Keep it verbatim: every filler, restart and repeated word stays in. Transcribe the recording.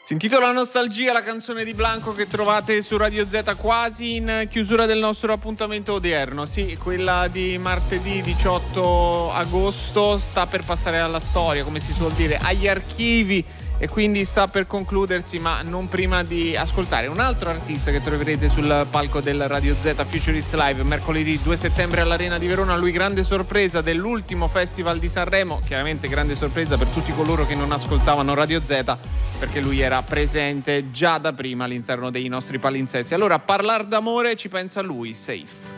Si intitola Nostalgia, la canzone di Blanco che trovate su Radio Z quasi in chiusura del nostro appuntamento odierno. Sì, quella di martedì diciotto agosto sta per passare alla storia, come si suol dire, agli archivi, e quindi sta per concludersi, ma non prima di ascoltare un altro artista che troverete sul palco del Radio Z Future Hits Live mercoledì due settembre all'Arena di Verona. Lui grande sorpresa dell'ultimo Festival di Sanremo, chiaramente grande sorpresa per tutti coloro che non ascoltavano Radio Z, perché lui era presente già da prima all'interno dei nostri palinsesti. Allora, a parlare d'amore ci pensa lui, Safe.